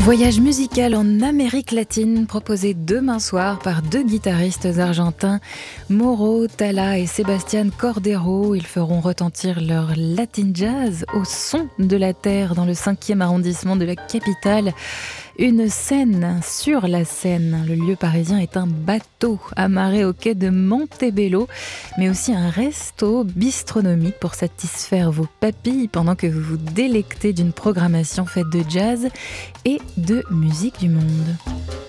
Voyage musical en Amérique latine proposé demain soir par deux guitaristes argentins, Mauro Talla et Sebastián Cordero. Ils feront retentir leur Latin Jazz au son de la terre dans le 5e arrondissement de la capitale. Une scène sur la Seine. Le lieu parisien est un bateau amarré au quai de Montebello, mais aussi un resto bistronomique pour satisfaire vos papilles pendant que vous vous délectez d'une programmation faite de jazz et de musique du monde.